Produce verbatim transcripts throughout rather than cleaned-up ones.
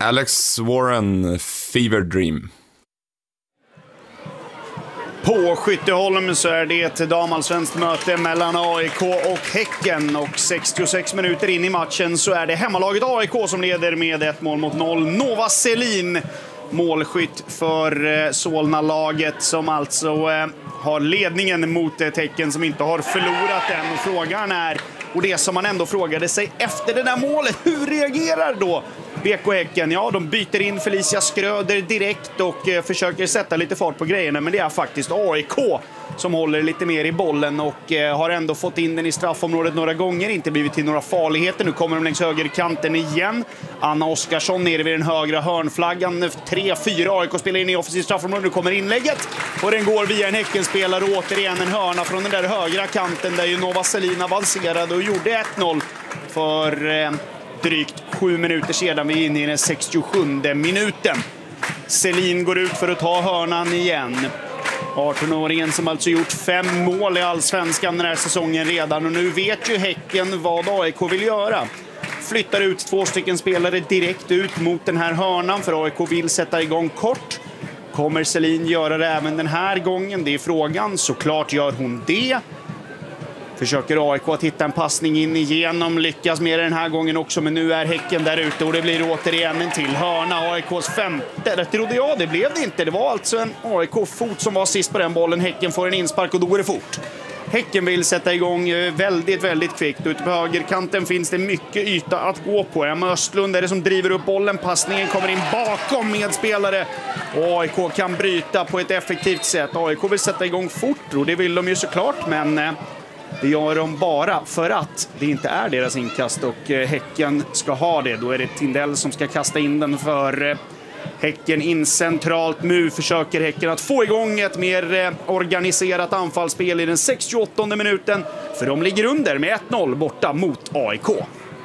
Alex Warren, Fever Dream. På Skytteholm så är det ett damallsvenskt möte mellan A I K och Häcken. Och sextiosex minuter in i matchen så är det hemmalaget A I K som leder med ett mål mot noll. Nova Selin, målskytt för Solna-laget, som alltså eh, har ledningen mot ett Häcken som inte har förlorat än. Och frågan är, och det som man ändå frågade sig efter det där målet, hur reagerar då B K Häcken? Ja, de byter in Felicia Skröder direkt och eh, försöker sätta lite fart på grejerna, men det är faktiskt A I K som håller lite mer i bollen och eh, har ändå fått in den i straffområdet några gånger, inte blivit till några farligheter. Nu kommer de längs högerkanten igen. Anna Oskarsson nere vid den högra hörnflaggan. tre fyra A I K spelar in i offensivt straffområde. Nu kommer inlägget och den går via en Häckenspelare och återigen en hörna från den där högra kanten där ju Nova Selin avancerade och gjorde ett noll för eh, drygt sju minuter sedan. Vi är inne i den sextiosjunde minuten. Selin går ut för att ta hörnan igen. arton-åringen som alltså gjort fem mål i allsvenskan den här säsongen redan. Och nu vet ju Häcken vad A I K vill göra. Flyttar ut två stycken spelare direkt ut mot den här hörnan, för A I K vill sätta igång kort. Kommer Selin göra det även den här gången? Det är frågan. Såklart gör hon det. Försöker A I K att hitta en passning in igenom. Lyckas med den här gången också, men nu är Häcken där ute och det blir återigen en till hörna. A I Ks femte. Det trodde jag, det blev det inte. Det var alltså en A I K-fot som var sist på den bollen. Häcken får en inspark och då går det fort. Häcken vill sätta igång väldigt, väldigt kvickt. Ute på högerkanten finns det mycket yta att gå på. Emma Östlund är det som driver upp bollen. Passningen kommer in bakom medspelare. Och A I K kan bryta på ett effektivt sätt. A I K vill sätta igång fort och det vill de ju såklart, men det gör de bara för att det inte är deras inkast och Häcken ska ha det. Då är det Tindell som ska kasta in den för Häcken in centralt. Nu försöker Häcken att få igång ett mer organiserat anfallsspel i den sextioåttonde minuten. För de ligger under med ett noll borta mot A I K.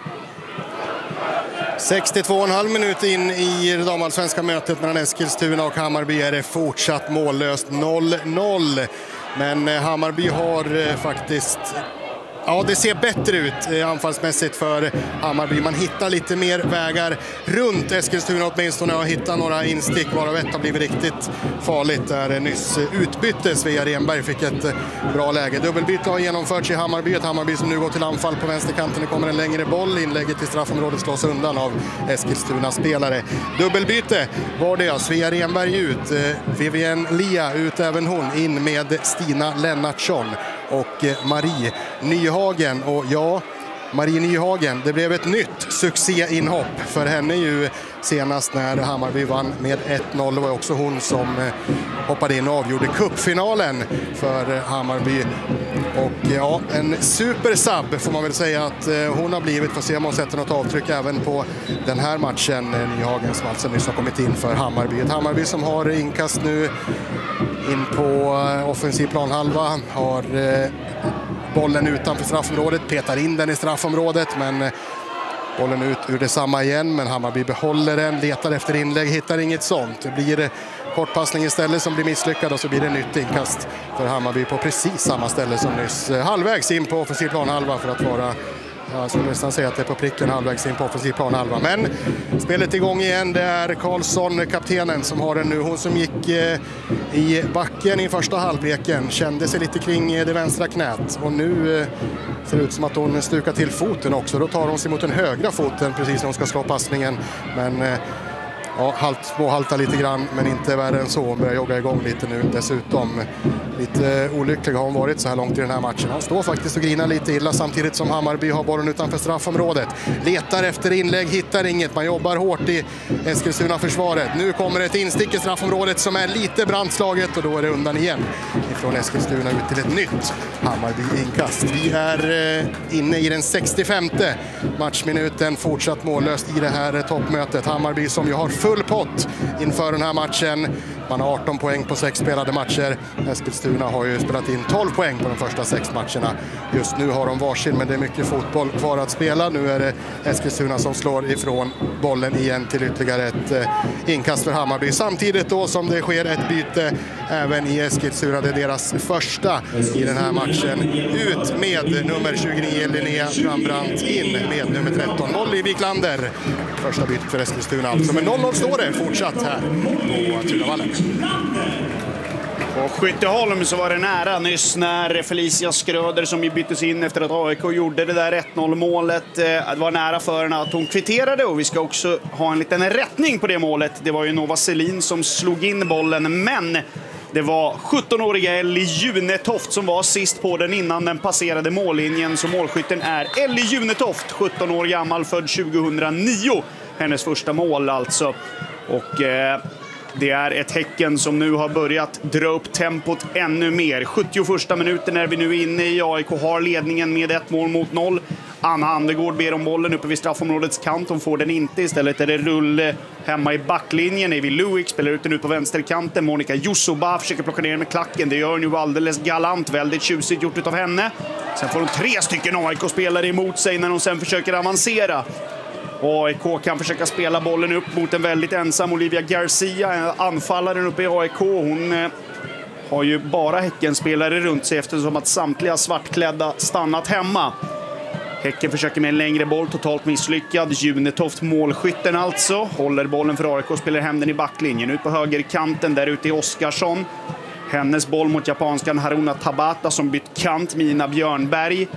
sextiotvå och en halv minut in i det damallsvenska mötet mellan Eskilstuna och Hammarby är det fortsatt mållöst noll noll. Men Hammarby har faktiskt... Ja, det ser bättre ut anfallsmässigt för Hammarby. Man hittar lite mer vägar runt Eskilstuna åtminstone och hittar några instick, varav ett har blivit riktigt farligt där nyss utbytte. Svea Renberg fick ett bra läge. Dubbelbyte har genomförts i Hammarby. Ett Hammarby som nu går till anfall på vänsterkanten. Det kommer en längre boll. Inlägget i straffområdet slås undan av Eskilstuna spelare. Dubbelbyte var det. Svea Renberg ut. Vivienne Lia ut även hon. In med Stina Lennartsson och Marie Nyhagen. Och ja, Marie Nyhagen, det blev ett nytt succéinhopp för henne ju senast när Hammarby vann med ett noll. Det var också hon som hoppade in och avgjorde cupfinalen för Hammarby. Och ja, en supersub får man väl säga att hon har blivit. Får se om hon sätter något avtryck även på den här matchen. Nyhagen som alltså nyss har kommit in för Hammarby. Ett Hammarby som har inkast nu in på offensiv planhalva. Har bollen utanför straffområdet, petar in den i straffområdet, men bollen ut ur detsamma igen. Men Hammarby behåller den, letar efter inlägg, hittar inget sånt. Det blir kortpassning istället som blir misslyckad och så blir det nytt inkast för Hammarby på precis samma ställe som nyss. Halvvägs in på offensiv planhalva för att vara... Jag skulle nästan säga att det är på pricken halvvägs in på offensiv planhalva. Men spelet igång igen. Det är Karlsson, kaptenen, som har den nu. Hon som gick eh, i backen i första halvleken. Kände sig lite kring det vänstra knät. Och nu eh, ser det ut som att hon stukar till foten också. Då tar hon sig mot den högra foten precis när hon ska slå passningen. Men... Eh, Ja, halt, småhalta lite grann, men inte värre än så. Hon börjar jogga igång lite nu dessutom. Lite olycklig har hon varit så här långt i den här matchen. Hon står faktiskt och grinar lite illa samtidigt som Hammarby har bollen utanför straffområdet. Letar efter inlägg, hittar inget. Man jobbar hårt i Eskilstuna-försvaret. Nu kommer ett instick i straffområdet som är lite brandslaget och då är det undan igen. Ifrån Eskilstuna ut till ett nytt Hammarby-inkast. Vi är eh, inne i den sextiofemte matchminuten. Fortsatt mållöst i det här toppmötet. Hammarby som ju har full pott inför den här matchen. Man har arton poäng på sex spelade matcher. Eskilstuna har ju spelat in tolv poäng på de första sex matcherna. Just nu har de varsin, men det är mycket fotboll kvar att spela. Nu är det Eskilstuna som slår ifrån bollen igen till ytterligare ett eh, inkast för Hammarby. Samtidigt då som det sker ett byte även i Eskilstuna. Det är deras första i den här matchen. Ut med nummer tjugonio Linnea Brandbrant, in med nummer tretton Molly Wiklander. Första bytet för Eskilstuna alltså. Men noll noll står det fortsatt här på Tunavallen. På Skytteholm så var det nära nyss när Felicia Skröder, som ju byttes in efter att A I K gjorde det där ett noll målet, det var nära för henne att hon kvitterade. Och vi ska också ha en liten rättning på det målet. Det var ju Nova Selin som slog in bollen, men det var sjuttonåriga Ellie Junetoft som var sist på den innan den passerade mållinjen. Så målskytten är Ellie Junetoft, sjutton år gammal, född tjugohundranio. Hennes första mål alltså. Och eh, det är ett Häcken som nu har börjat dra upp tempot ännu mer. sjuttioförsta minuten är vi nu inne i. A I K har ledningen med ett mål mot noll. Anna Andergård ber om bollen uppe vid straffområdets kant. Hon får den inte. Istället är det rull hemma i backlinjen. Evi Luik spelar ut den ut på vänsterkanten. Monica Jusuba försöker plocka ner med klacken. Det gör nu alldeles galant. Väldigt tjusigt gjort av henne. Sen får hon tre stycken A I K-spelare emot sig när hon sen försöker avancera. A I K kan försöka spela bollen upp mot en väldigt ensam Olivia Garcia, anfallaren uppe i A I K. Hon eh, har ju bara Häckenspelare runt sig eftersom att samtliga svartklädda stannat hemma. Häcken försöker med en längre boll, totalt misslyckad. Junetoft, målskytten alltså, håller bollen för A I K, spelar hem den i backlinjen. Ut på högerkanten, där ute i Oskarsson. Hennes boll mot japanskan Haruna Tabata som bytt kant, Mina Björnberg.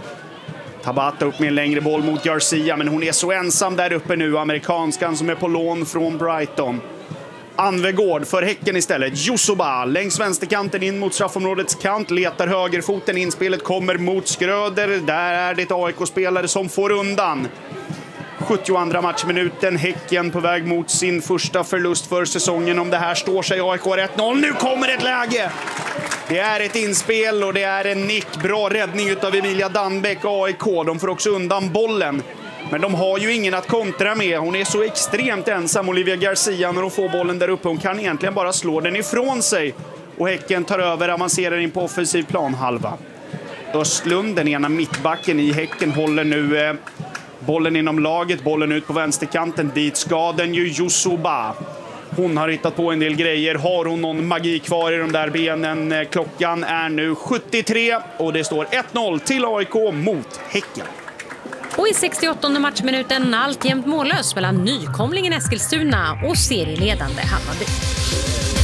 Tabata upp med en längre boll mot Garcia, men hon är så ensam där uppe nu, amerikanskan som är på lån från Brighton. Anvegård för Häcken istället. Jusuba längs vänsterkanten in mot straffområdets kant, letar högerfoten, inspelet kommer mot Skröder. Där är det ett A I K-spelare som får undan. sjuttioandra matchminuten, Häcken på väg mot sin första förlust för säsongen. Om det här står sig A I K ett noll. Nu kommer ett läge! Det är ett inspel och det är en nick. Bra räddning utav Emilia Danbeck, A I K. De får också undan bollen. Men de har ju ingen att kontra med. Hon är så extremt ensam, Olivia Garcia, när hon får bollen där uppe. Hon kan egentligen bara slå den ifrån sig. Och Häcken tar över, avancerar in på offensiv planhalva. Östlund, den ena mittbacken i Häcken, håller nu eh, bollen inom laget. Bollen ut på vänsterkanten. Dit ska den ju Jusuba. Hon har hittat på en del grejer. Har hon någon magi kvar i de där benen? Klockan är nu sjuttiotre och det står ett noll till A I K mot Häcken. Och i sextioåttonde matchminuten alltjämt mållös mellan nykomlingen Eskilstuna och serieledande Hammarby.